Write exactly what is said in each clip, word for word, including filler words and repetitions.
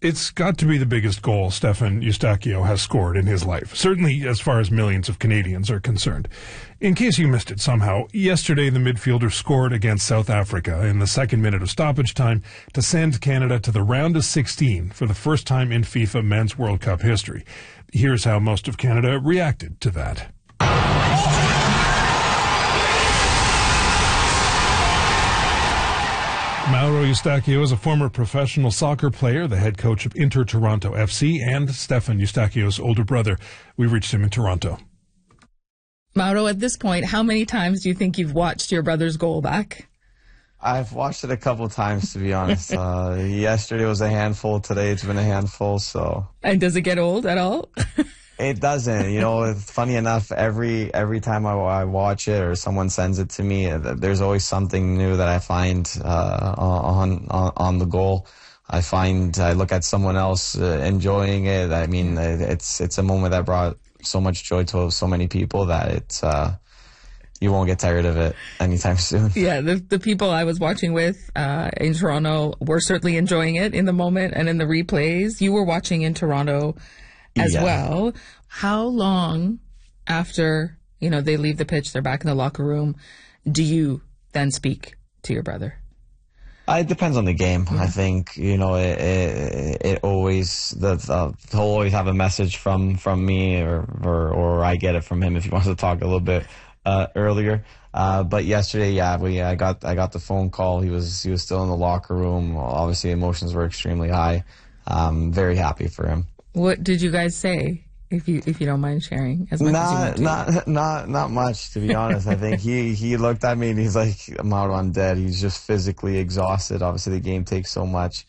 It's got to be the biggest goal Stefan Eustáquio has scored in his life, certainly as far as millions of Canadians are concerned. In case you missed it somehow, yesterday the midfielder scored against South Africa in the second minute of stoppage time to send Canada to the round of sixteen for the first time in FIFA Men's World Cup history. Here's how most of Canada reacted to that. Mauro Eustáquio is a former professional soccer player, the head coach of Inter Toronto F C, and Stefan Eustáquio's older brother. We reached him in Toronto. Mauro, at this point, how many times do you think you've watched your brother's goal back? I've watched it a couple times, to be honest. uh, yesterday was a handful. Today it's been a handful. So. And does it get old at all? It doesn't. You know, it's funny enough, every every time I, I watch it or someone sends it to me, there's always something new that I find uh, on, on on the goal. I find I look at someone else uh, enjoying it. I mean, it's it's a moment that brought so much joy to so many people that it's uh, you won't get tired of it anytime soon. Yeah, the the people I was watching with uh, in Toronto were certainly enjoying it in the moment and in the replays. You were watching in Toronto as yeah. well. How long after, you know, they leave the pitch, they're back in the locker room, do you then speak to your brother? Uh, it depends on the game. Yeah. I think, you know, it, it, it always, the, the, he'll always have a message from, from me or, or, or I get it from him if he wants to talk a little bit uh, earlier. Uh, but yesterday, yeah, we, I got, I got the phone call. He was, he was still in the locker room. Obviously emotions were extremely high. Um, very happy for him. What did you guys say? If you if you don't mind sharing, as much not, as you want to. Not not not much, to be honest. I think he he looked at me and he's like, Mauro, I'm dead. He's just physically exhausted. Obviously, the game takes so much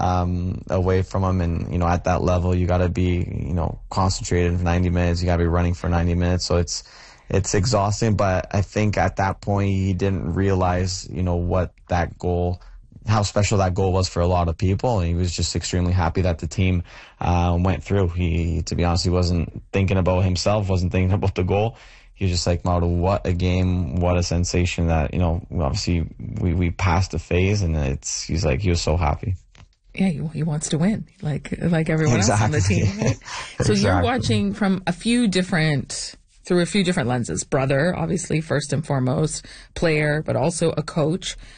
um, away from him, and you know, at that level, you got to be you know concentrated for ninety minutes. You got to be running for ninety minutes. So it's it's exhausting. But I think at that point, he didn't realize you know what that goal. How special that goal was for a lot of people, and he was just extremely happy that the team uh, went through. He, to be honest, he wasn't thinking about himself, wasn't thinking about the goal. He was just like, Mauro, what a game, what a sensation that, you know, obviously we, we passed the phase, and it's, he's like, he was so happy. Yeah, he, he wants to win, like like everyone exactly. else on the team. Right? So exactly. You're watching from a few different, through a few different lenses. Brother, obviously, first and foremost, player, but also a coach.